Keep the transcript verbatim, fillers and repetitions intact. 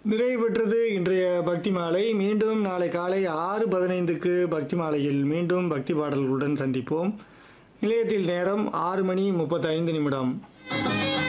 நிறைவு பெற்றது இன்றைய பக்தி மாலை. மீண்டும் நாளை காலை ஆறு பதினைந்துக்கு பக்தி மாலையில் மீண்டும் பக்தி பாடல்களுடன் சந்திப்போம். நிலையத்தில் நேரம் ஆறு மணி முப்பத்தைந்து நிமிடம்.